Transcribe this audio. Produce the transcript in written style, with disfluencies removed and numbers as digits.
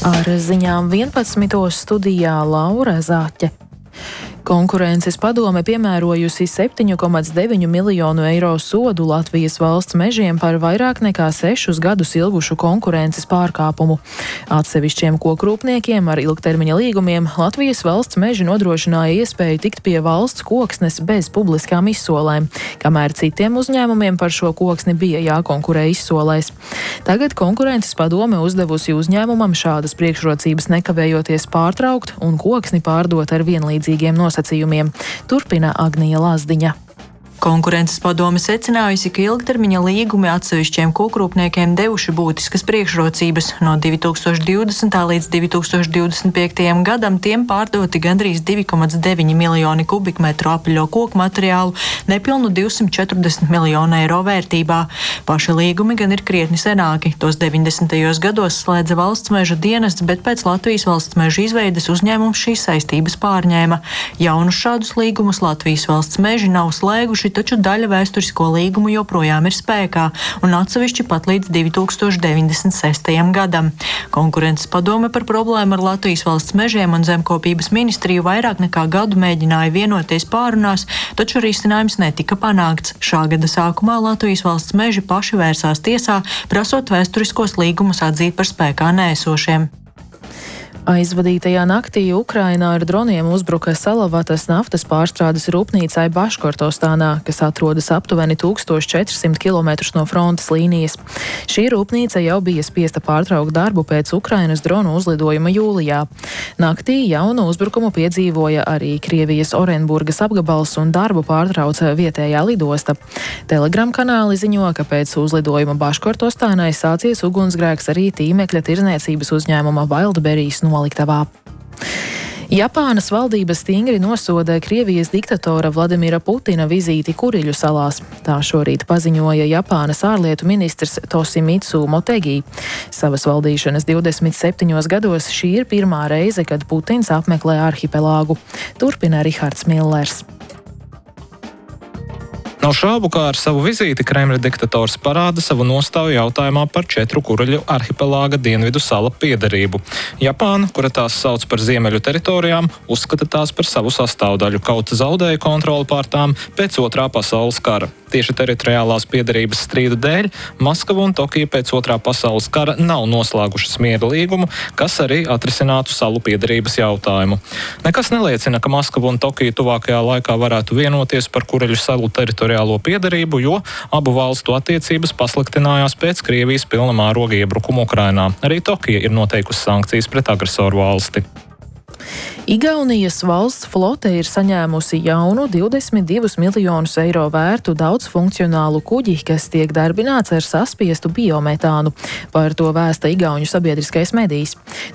Ar ziņām 11. studijā Laura Zāķe. Konkurences padome piemērojusi 7,9 miljonu eiro sodu Latvijas valsts mežiem par vairāk nekā 6 gadus ilgušu konkurences pārkāpumu. Atsevišķiem kokrūpniekiem ar ilgtermiņa līgumiem Latvijas valsts meži nodrošināja iespēju tikt pie valsts koksnes bez publiskām izsolēm, kamēr citiem uzņēmumiem par šo koksni bija jākonkurē izsolēs. Tagad konkurences padome uzdevusi uzņēmumam šādas priekšrocības nekavējoties pārtraukt un koksni pārdot ar vienlīdzīgiem nosacījumiem. Turpina Agnija Lazdiņa. Konkurences padome secinājusi, ka ilgtermiņa līgumi atsevišķiem kokrūpniekiem devuši būtiskas priekšrocības. No 2020. līdz 2025. gadam tiem pārdoti gandrīz 2,9 miljoni kubikmetru apaļo koku materiālu, nepilnu 240 miljonu eiro vērtībā. Paši līgumi gan ir krietni senāki. Tos 90. gados slēdza valsts meža dienests, bet pēc Latvijas valsts meža izveides uzņēmums šīs saistības pārņēma. Jaunus šādus līgumus Latvijas valsts meži nav slēguši, taču daļa vēsturisko līgumu joprojām ir spēkā un atsevišķi pat līdz 2096. gadam. Konkurences padome par problēmu ar Latvijas valsts mežiem un zemkopības ministriju vairāk nekā gadu mēģināja vienoties pārunās, taču risinājums netika panākts. Šā gada sākumā Latvijas valsts meži paši vērsās tiesā, prasot vēsturiskos līgumus atzīt par spēkā neesošiem. Aizvadītajā naktī Ukrainā ar droniem uzbruka Salavatas naftas pārstrādes rūpnīcai Baškortostānā, kas atrodas aptuveni 1400 km no frontes līnijas. Šī rūpnīca jau bija spiesta pārtraukt darbu pēc Ukrainas dronu uzlidojuma jūlijā. Naktī jaunu uzbrukumu piedzīvoja arī Krievijas Orenburgas apgabals un darbu pārtrauca vietējā lidosta. Telegram kanāli ziņo, ka pēc uzlidojuma Baškortostānai sācies ugunsgrēks arī tīmekļa tirdzniecības uzņēmuma Wildberries noliktavā. Japānas valdība stingri nosoda Krievijas diktatora Vladimira Putina vizīti Kuriļu salās. Tā šorīt paziņoja Japānas ārlietu ministrs Toshimitsu Motegi. Savas valdīšanas 27 gados šī ir pirmā reize, kad Putins apmeklē arhipelāgu. Turpina Rihards Millers. Nav šaubu, ka ar savu vizīti Kremļa diktators parāda savu nostāju jautājumā par 4 Kuriļu arhipelāga dienvidu salu piederību. Japāna, kura tās sauc par ziemeļu teritorijām, uzskata tās par savu sastāvdaļu, kaut zaudēja kontroli pār tām pēc Otrā pasaules kara. Tieši teritoriālās piederības strīdu dēļ Maskava un Tokija pēc Otrā pasaules kara nav noslēgušas miera līgumu, kas arī atrisinātu salu piederības jautājumu. Nekas neliecina, ka Maskava un Tokija tuvākajā laikā varētu vienoties par Kuriļu salu teritoriālo piederību, jo abu valstu attiecības pasliktinājās pēc Krievijas pilna mēroga iebrukuma Ukrainā. Arī Tokija ir noteikusi sankcijas pret agresoru valsti. Igaunijas valsts flote ir saņēmusi jaunu 22 miljonus eiro vērtu daudzfunkcionālu kuģi, kas tiek darbināts ar saspiestu biometānu. Par to vēsta igauņu sabiedriskais medijs.